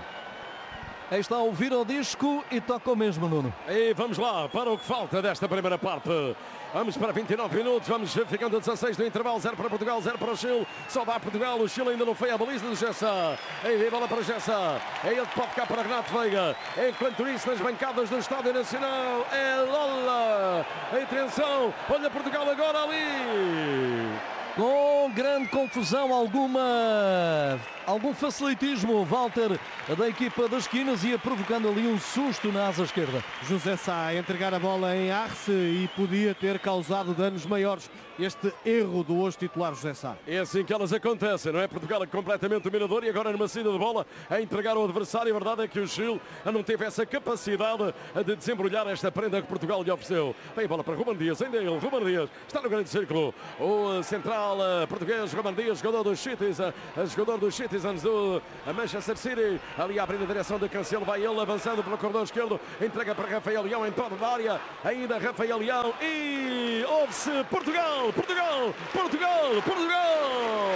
Aí está a ouvir o disco e toca o mesmo, Nuno. E vamos lá para o que falta desta primeira parte. Vamos para vinte e nove minutos, vamos ficando a dezasseis do intervalo, zero para Portugal, zero para o Chile. Só dá Portugal, o Chile ainda não foi à baliza do Gessa. Aí bola para Gessa. É ele que pode cá para Renato Veiga. Enquanto isso, nas bancadas do Estádio Nacional, é Lola. Atenção, olha Portugal agora ali. Com grande confusão, alguma, algum facilitismo, Walter, da equipa das esquinas, ia provocando ali um susto na asa esquerda. José Sá a entregar a bola em Arce e podia ter causado danos maiores este erro do hoje titular José Sá. É assim que elas acontecem, não é? Portugal é completamente dominador e agora numa saída de bola a entregar ao adversário. A verdade é que o Chile não teve essa capacidade de desembrulhar esta prenda que Portugal lhe ofereceu. Vem a bola para Ruben Dias, ainda ele, Ruben Dias, está no grande círculo. O central Portugal, português, Ruben Dias, jogador dos Citizens, jogador dos Citizens do Manchester City, ali a abrir a direção de Cancelo, vai ele avançando pelo corredor esquerdo, entrega para Rafael Leão, entrada da área, ainda Rafael Leão e ouve-se Portugal, Portugal, Portugal, Portugal!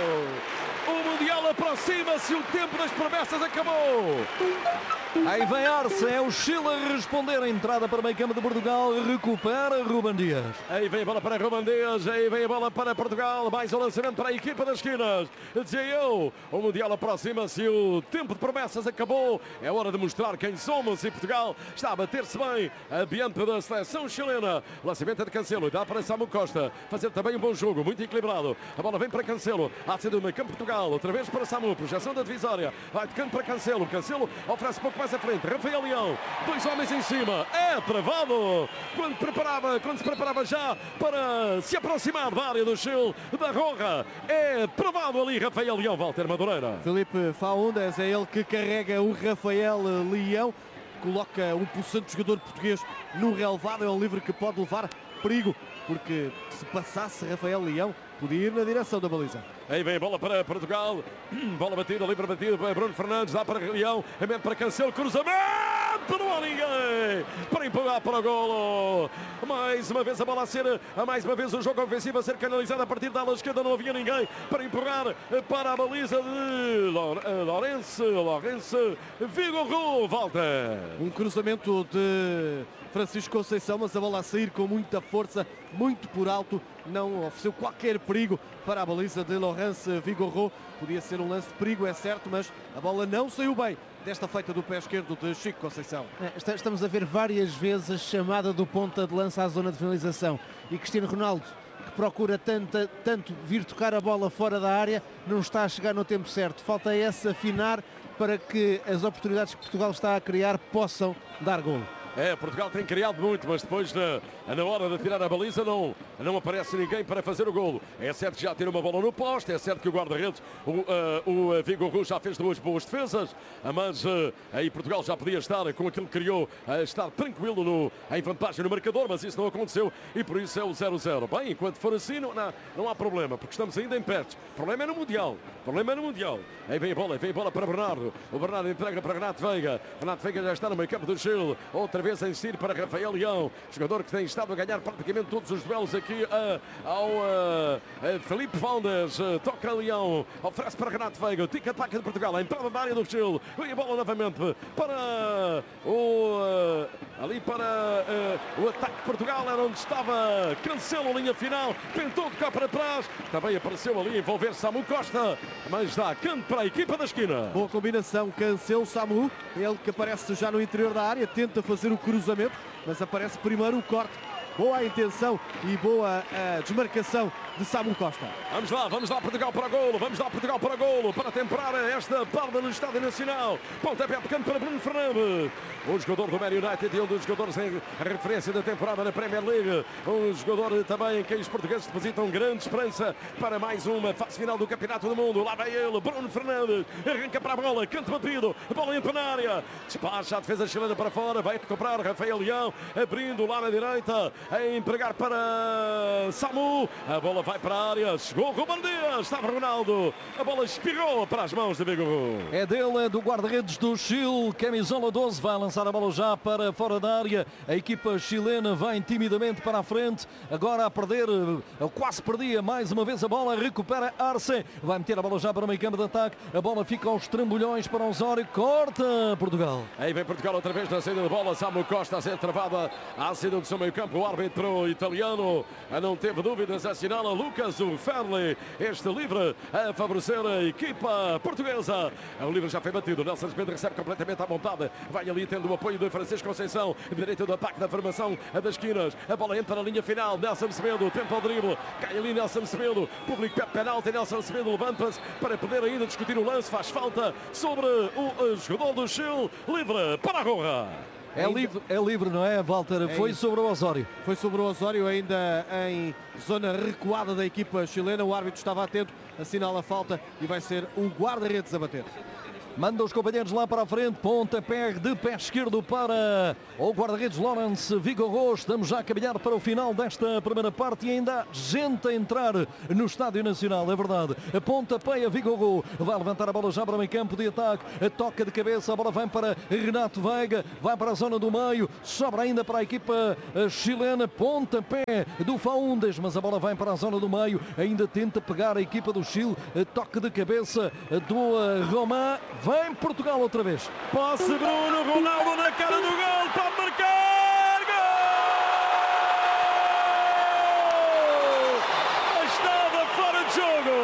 O Mundial aproxima-se, o tempo das promessas acabou. Aí vem Arce, é o Chile a responder. A entrada para o meio campo de Portugal, recupera Ruben Dias. Aí vem a bola para Ruben Dias, aí vem a bola para Portugal, mais um lançamento para a equipa das esquinas. Dizia eu, o Mundial aproxima-se, o tempo de promessas acabou. É hora de mostrar quem somos e Portugal está a bater-se bem ambiente da seleção chilena. Lançamento é de Cancelo, dá para Samu Costa, fazer também um bom jogo, muito equilibrado. A bola vem para Cancelo, há sido no meio campo de Portugal, outra vez para Samu, projeção da divisória, vai de canto para Cancelo, Cancelo oferece pouco mais à frente, Rafael Leão, dois homens em cima, é travado quando preparava, quando se preparava já para se aproximar da área do Chile, da Roja, é travado ali Rafael Leão, Walter Madureira. Filipe Faúndes é ele que carrega o Rafael Leão, coloca um possante jogador português no relevado, é um livre que pode levar perigo, porque se passasse Rafael Leão, podia ir na direção da baliza. Aí vem a bola para Portugal, bola batida, livre batida para Bruno Fernandes, dá para Leão, remete para Cancelo, cruzamento, não há ninguém para empurrar para o golo. Mais uma vez a bola a ser, mais uma vez o jogo ofensivo a ser canalizado a partir da ala esquerda, não havia ninguém para empurrar para a baliza de Lourenço, Lourenço, Vigorro, Walter. Um cruzamento de Francisco Conceição, mas a bola a sair com muita força, muito por alto, não ofereceu qualquer perigo para a baliza de Lourenço Vigorro. Podia ser um lance de perigo, é certo, mas a bola não saiu bem desta feita do pé esquerdo de Chico Conceição. Estamos a ver várias vezes a chamada do ponta de lança à zona de finalização e Cristiano Ronaldo, que procura tanto, tanto vir tocar a bola fora da área, não está a chegar no tempo certo. Falta esse afinar para que as oportunidades que Portugal está a criar possam dar golo. É, Portugal tem criado muito, mas depois na, na hora de tirar a baliza não, não aparece ninguém para fazer o golo. É certo que já tira uma bola no poste, é certo que o guarda-redes, o, uh, o Vigorro já fez duas boas defesas, mas uh, aí Portugal já podia estar com aquilo que criou, uh, estar tranquilo no, em vantagem no marcador, mas isso não aconteceu e por isso é o zero a zero. Bem, enquanto for assim não, não, não há problema, porque estamos ainda em pés. O problema é no Mundial, o problema é no Mundial. Aí vem a bola, vem a bola para Bernardo, o Bernardo entrega para Renato Veiga, Renato Veiga já está no meio campo do Chile, outra vez a insistir para Rafael Leão, jogador que tem estado a ganhar praticamente todos os duelos aqui uh, ao uh, uh, Filipe Faúndes, uh, toca Leão, oferece para Renato Veiga, tic-tac de Portugal, a entrada da área do Chile, vem a bola novamente para o uh, ali para uh, o ataque de Portugal, era onde estava Cancelo, linha final, tentou de cá para trás, também apareceu ali envolver Samu Costa, mas dá canto para a equipa da esquina. Boa combinação, Cancelo-Samu, ele que aparece já no interior da área, tenta fazer o cruzamento, mas aparece primeiro o corte. Boa a intenção e boa a desmarcação de Samu Costa. Vamos lá, vamos lá Portugal para golo, vamos lá Portugal para golo, para temperar esta parda no Estádio Nacional. Pontapé pequeno para Bruno Fernandes, o jogador do Man United e um dos jogadores em referência da temporada na Premier League. Um jogador também em quem os portugueses depositam grande esperança para mais uma fase final do Campeonato do Mundo. Lá vai ele, Bruno Fernandes, arranca para a bola, canto batido, a bola entra na área, despacha a defesa chilena para fora, vai recuperar Rafael Leão, abrindo lá na direita, a entregar para Samu, a bola vai para a área, chegou Ruben Dias, estava Ronaldo, a bola espirrou para as mãos de Vigorro. É dele, é do guarda-redes do Chile, camisola doze, vai lançar a bola já para fora da área, a equipa chilena vai timidamente para a frente, agora a perder, quase perdia mais uma vez a bola, recupera Arce, vai meter a bola já para o meio campo de ataque, a bola fica aos trambolhões para o Osório, corta Portugal. Aí vem Portugal outra vez na saída da bola, Samu Costa a ser travada à saída do seu meio campo, o árbitro italiano não teve dúvidas, assinala Lucas Ferli, este livre a favorecer a equipa portuguesa. O livre já foi batido, Nelson Semedo recebe completamente à vontade, vai ali tendo o apoio de Francisco Conceição, direito do ataque da formação das esquinas, a bola entra na linha final, Nelson Semedo tenta o drible, cai ali Nelson Semedo, público pede penalti, Nelson Semedo levanta-se para poder ainda discutir o lance, faz falta sobre o jogador do Chile, livre para a Roja. É livre, é livre, não é, Walter? É Foi isso. sobre o Osório. Foi sobre o Osório, ainda em zona recuada da equipa chilena. O árbitro estava atento, assinala a falta e vai ser o guarda-redes a bater. manda os companheiros lá para a frente, pontapé de pé esquerdo para o guarda-redes Lawrence Vigorô. Estamos já a caminhar para o final desta primeira parte e ainda há gente a entrar no Estádio Nacional, é verdade. Pontapé a Vigorô, vai levantar a bola já para o meio campo de ataque, toca de cabeça, a bola vem para Renato Veiga, vai para a zona do meio, sobra ainda para a equipa chilena, pontapé do Faúndes, mas a bola vem para a zona do meio, ainda tenta pegar a equipa do Chile, toque de cabeça do Román, vem Portugal outra vez. Passe Bruno Ronaldo na cara do gol, pode marcar, gol! Estava fora de jogo,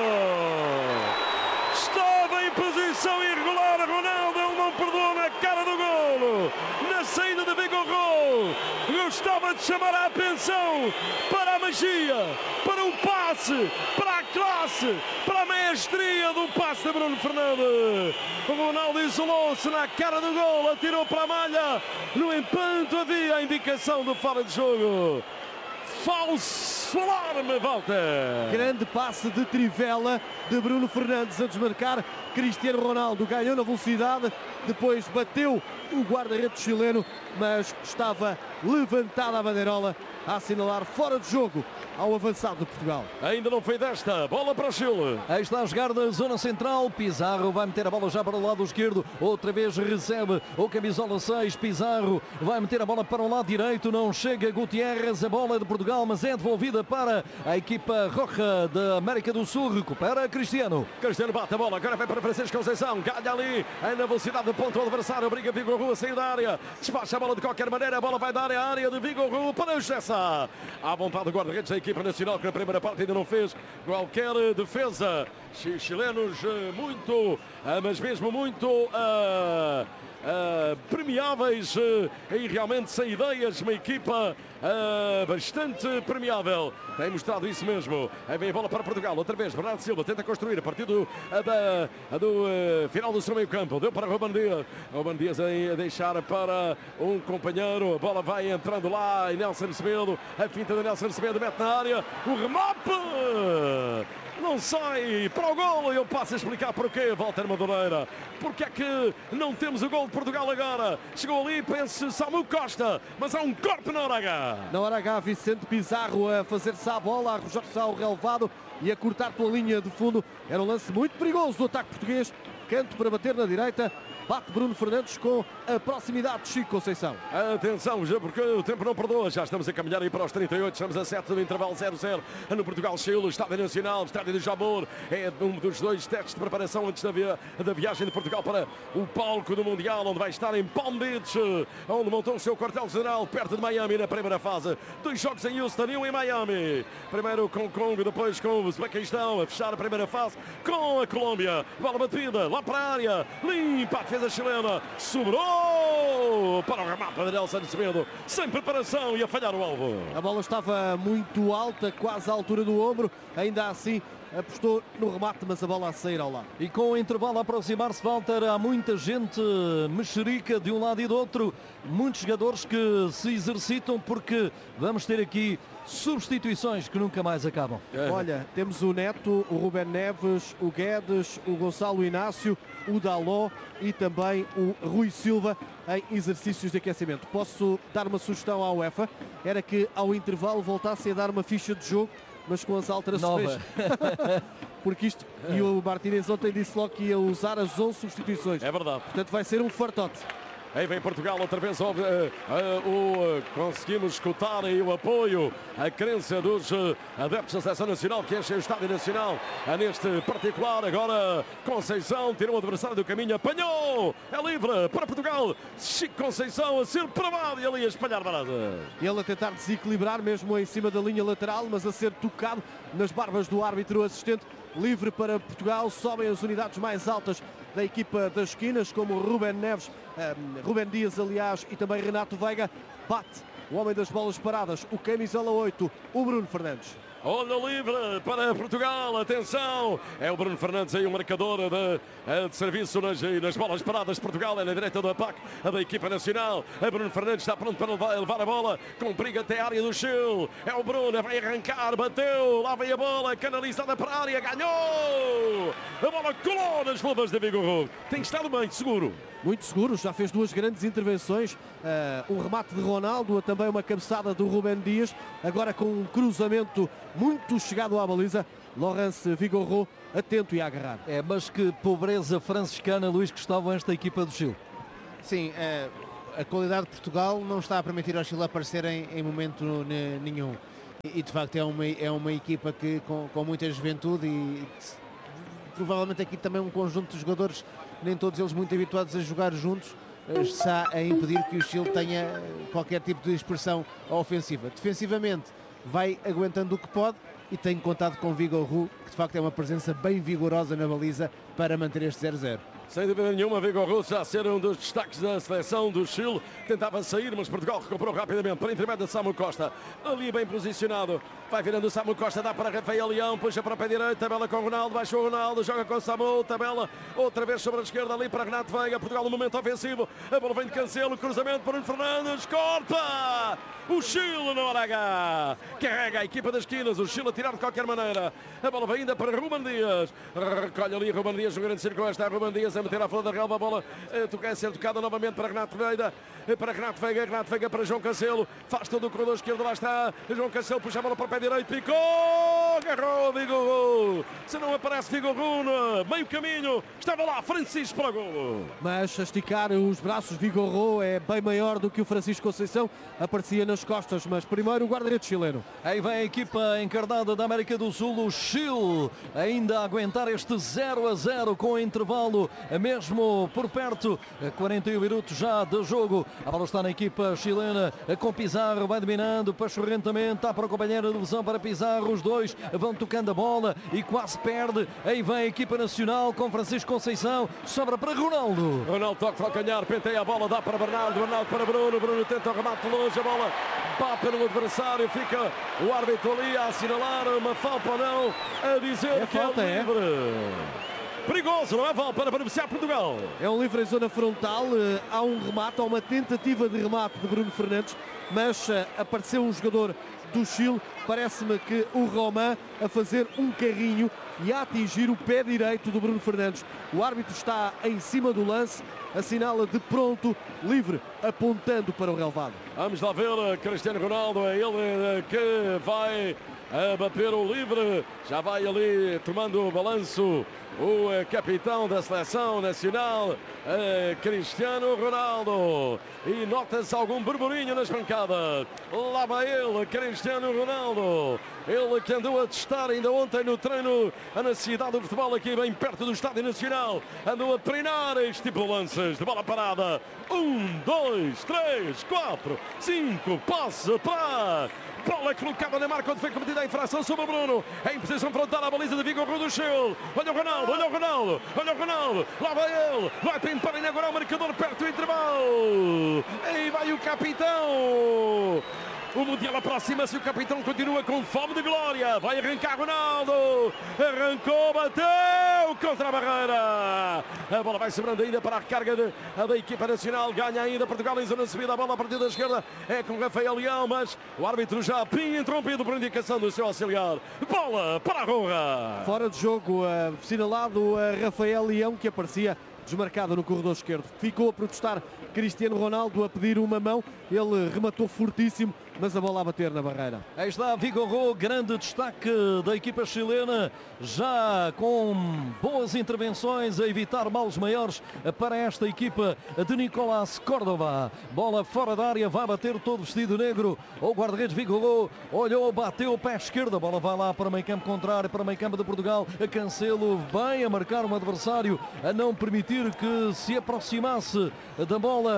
estava em posição irregular, Ronaldo, ele não perdoa na cara do golo, na saída de Vigorô, gostava de chamar a atenção para a magia, para o passe, para a classe, para a maestria do passe de Bruno Fernandes. O Ronaldo isolou-se na cara do gol, atirou para a malha, no entanto havia a indicação do fora de jogo. Falso alarme, Walter. Grande passe de trivela de Bruno Fernandes a desmarcar. Cristiano Ronaldo ganhou na velocidade, depois bateu o guarda-redes chileno, mas estava levantada a bandeirola a assinalar fora de jogo ao avançado de Portugal. Ainda não foi desta, bola para o Chile. Aí está a jogar da zona central, Pizarro vai meter a bola já para o lado esquerdo, outra vez recebe o camisola seis, Pizarro vai meter a bola para o lado direito, não chega Gutierrez, a bola é de Portugal, mas é devolvida para a equipa roja da América do Sul, recupera Cristiano. Cristiano bate a bola, agora vai para Francisco Conceição, ganha ali, aí na velocidade do ponto adversário, briga Vigorô a sair da área, despacha a bola de qualquer maneira, a bola vai dar a área de Vigorô para o Jessa. À vontade do guarda-redes da equipa nacional, que na primeira parte ainda não fez qualquer defesa. Chilenos muito, mas mesmo muito uh, uh, premiáveis uh, e realmente sem ideias, uma equipa uh, bastante premiável. Tem mostrado isso mesmo. Aí vem a bola para Portugal, outra vez Bernardo Silva tenta construir a partir do, uh, da, uh, do uh, final do seu meio campo, deu para Ruben Dias, Ruben Dias a deixar para um companheiro, a bola vai entrando lá e Nelson Semedo, a finta de Nelson Semedo mete na área, o remate não sai para o golo e eu passo a explicar porquê, Walter Madureira. Porque é que não temos o gol de Portugal agora? Chegou ali, penso, Samu Costa, mas há um corte na hora H. Na hora H, Vicente Pizarro a fazer-se à bola, a arrojar-se ao relevado e a cortar pela linha de fundo. Era um lance muito perigoso do ataque português. Canto para bater na direita. Bate Bruno Fernandes com a proximidade de Chico Conceição. Atenção, já porque o tempo não perdoa. Já estamos a caminhar aí para os trinta e oito. Estamos a sete do intervalo zero zero no Portugal-Chile. Estádio Nacional, Estádio de Jamor. É um dos dois testes de preparação antes da, via da viagem de Portugal para o palco do Mundial, onde vai estar em Palm Beach, onde montou o seu quartel-general perto de Miami na primeira fase. Dois jogos em Houston e um em Miami. Primeiro com o Congo, depois com o Uzbequistão, a fechar a primeira fase com a Colômbia. Bola batida lá para a área. Limpa a defesa chilena. Sobrou para o remate de Nelson Semedo. Sem preparação e a falhar o alvo. A bola estava muito alta, quase à altura do ombro. Ainda assim apostou no remate, mas a bola a sair ao lado. E com o intervalo a aproximar-se, Walter, há muita gente mexerica de um lado e do outro. Muitos jogadores que se exercitam porque vamos ter aqui substituições que nunca mais acabam. É. Olha, temos o Neto, o Ruben Neves, o Guedes, o Gonçalo Inácio, o Dalot e também o Rui Silva em exercícios de aquecimento. Posso dar uma sugestão à UEFA? Era que ao intervalo voltasse a dar uma ficha de jogo, mas com as alterações. Porque isto, e o Martínez ontem disse logo que ia usar as onze substituições. É verdade. Portanto vai ser um fartote. Aí vem Portugal outra vez, uh, uh, uh, uh, conseguimos escutar aí o apoio, a crença dos uh, adeptos da Seleção Nacional que enchem o Estádio Nacional, uh, neste particular. Agora Conceição tirou o adversário do caminho, apanhou, é livre para Portugal. Chico Conceição a ser pravado e ali a espalhar barata. Ele a tentar desequilibrar mesmo em cima da linha lateral, mas a ser tocado nas barbas do árbitro assistente. Livre para Portugal, sobem as unidades mais altas da equipa das esquinas, como Ruben Neves, um, Ruben Dias, aliás, e também Renato Veiga. Bate o homem das bolas paradas, o camisola oito, o Bruno Fernandes. Olha livre para Portugal, atenção, é o Bruno Fernandes aí, o marcador de, de serviço nas, nas bolas paradas de Portugal, é na direita do ataque da equipa nacional. A Bruno Fernandes está pronto para levar, levar a bola, com perigo até a área do Chile. É o Bruno, vai arrancar, bateu, lá vem a bola, canalizada para a área, ganhou! A bola colou nas luvas de Vigorro, tem estado bem, seguro. Muito seguro, já fez duas grandes intervenções, uh, um remate de Ronaldo, também uma cabeçada do Rubén Dias, agora com um cruzamento muito chegado à baliza, Laurence Vigorro atento e a agarrar. É, mas que pobreza franciscana, Luís Gustavo, esta equipa do Chile. Sim, é, a qualidade de Portugal não está a permitir ao Chile aparecer em, em momento nenhum. E, e de facto é uma, é uma equipa que, com, com muita juventude e provavelmente aqui também um conjunto de jogadores, nem todos eles muito habituados a jogar juntos, está a impedir que o Chile tenha qualquer tipo de expressão ofensiva. Defensivamente vai aguentando o que pode e tem contado com Vigorro, que de facto é uma presença bem vigorosa na baliza para manter este zero a zero. Sem dúvida nenhuma, Vigorro já ser um dos destaques da seleção do Chile. Tentava sair, mas Portugal recuperou rapidamente para intermédio de Samu Costa. Ali bem posicionado. Vai virando o Samu Costa, dá para Rafael Leão, puxa para o pé direito, tabela com Ronaldo, baixou o Ronaldo, joga com o Samu, tabela outra vez sobre a esquerda ali para Renato Veiga. Portugal no momento ofensivo. A bola vem de Cancelo, cruzamento para o Fernandes, corta! O Chile na hora H. Carrega a equipa das esquinas, o Chile a tirar de qualquer maneira. A bola vem ainda para Rubem Dias. Recolhe ali Rubem Dias, no grande círculo. Está Rubem Dias a meter à flor da relva. A bola a ser tocada novamente para Renato Veiga. Para Renato Veiga, Renato Veiga para João Cancelo. Faz todo o corredor esquerdo, lá está. João Cancelo puxa a bola para o pé direito. Picou! Agarrou Vigorro. Se não aparece Vigorro no meio caminho, estava lá Francisco para o golo. Mas a esticar os braços, Vigorro é bem maior do que o Francisco Conceição. Aparecia nas costas, mas primeiro o guarda-redes chileno. Aí vem a equipa encarnada da América do Sul, o Chile, ainda a aguentar este zero a zero com intervalo mesmo por perto. quarenta e um minutos já de jogo. A bola está na equipa chilena com Pizarro, vai dominando pachorrentamente, está para o companheiro de divisão para Pizarro, os dois vão tocando a bola e quase perde. Aí vem a equipa nacional com Francisco Conceição, sobra para Ronaldo. Ronaldo toca para o calhar, penteia a bola, dá para Bernardo, Bernardo para Bruno, Bruno tenta o remate longe, a bola bate pelo adversário, fica o árbitro ali a assinalar uma falta ou não, a dizer é que falta, é livre. É. Perigoso, não é falta para beneficiar Portugal. É um livre em zona frontal, há um remate, há uma tentativa de remate de Bruno Fernandes, mas apareceu um jogador do Chile, parece-me que o Romain a fazer um carrinho e a atingir o pé direito do Bruno Fernandes. O árbitro está em cima do lance, assinala de pronto, livre, apontando para o relvado. Vamos lá ver, Cristiano Ronaldo, é ele que vai a bater o livre, já vai ali tomando o balanço o capitão da seleção nacional, Cristiano Ronaldo, e nota-se algum burburinho nas bancadas. Lá vai ele, Cristiano Ronaldo, ele que andou a testar ainda ontem no treino na cidade do futebol aqui bem perto do Estádio Nacional, andou a treinar este tipo de lances de bola parada. Um, dois, três, quatro, cinco, passe atrás. Bola colocada na marca onde foi cometida a infração sobre o Bruno. Em posição frontal à baliza de Vigorro do Chile. Olha o Ronaldo, olha o Ronaldo, olha o Ronaldo. Lá vai ele. Vai tentar inaugurar o marcador perto do intervalo. Aí vai o capitão. O Mundial aproxima-se, o capitão continua com fome de glória. Vai arrancar Ronaldo. Arrancou, bateu contra a barreira. A bola vai sobrando ainda para a recarga de, a da equipa nacional. Ganha ainda Portugal em zona de subida. A bola a partir da esquerda é com Rafael Leão, mas o árbitro já interrompido por indicação do seu auxiliar. Bola para a Ronra. Fora de jogo, uh, sinalado a Rafael Leão, que aparecia desmarcado no corredor esquerdo. Ficou a protestar Cristiano Ronaldo, a pedir uma mão. Ele rematou fortíssimo, mas a bola a bater na barreira. Aí está Vigorro, grande destaque da equipa chilena, já com boas intervenções a evitar males maiores para esta equipa de Nicolás Córdoba. Bola fora da área, vai bater todo vestido negro. O guarda-redes Vigorro olhou, bateu o pé esquerdo. A bola vai lá para o meio campo contrário, para o meio campo de Portugal. A Cancelo bem a marcar um adversário, a não permitir que se aproximasse da bola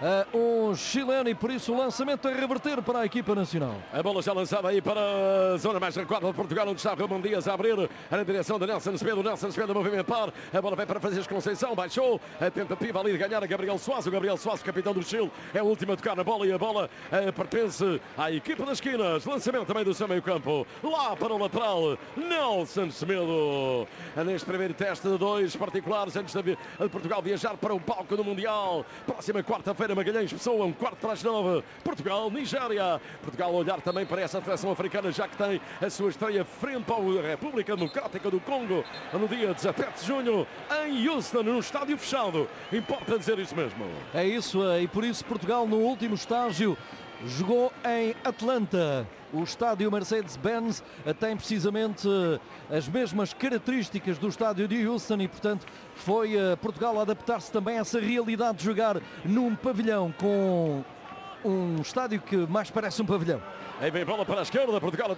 uh, um chileno e por isso o lançamento a reverter para a equipa nacional. A bola já lançada aí para a zona mais recuada de Portugal, onde está Ramon Dias a abrir na direção de Nelson Semedo. Nelson Semedo a movimentar, a bola vai para Francisco Conceição, baixou a tentativa ali de ganhar a Gabriel Soares. O Gabriel Soares, capitão do Chile, é o último a tocar na bola e a bola uh, pertence à equipa das esquinas. Lançamento também do seu meio campo, lá para o lateral, Nelson Semedo. Neste primeiro teste de dois particulares antes de Portugal viajar para o palco do Mundial. Próxima quarta-feira, Magalhães, Pessoa, um quarto para as nove. Portugal, Nigéria. Portugal a olhar também para essa seleção africana, já que tem a sua estreia frente à República Democrática do Congo no dia dezassete de junho em Houston, num estádio fechado. Importa dizer isso mesmo. É isso, e por isso Portugal no último estágio jogou em Atlanta. O estádio Mercedes-Benz tem precisamente as mesmas características do estádio de Houston e, portanto, foi Portugal a adaptar-se também a essa realidade de jogar num pavilhão com um estádio que mais parece um pavilhão. Aí vem bola para a esquerda, Portugal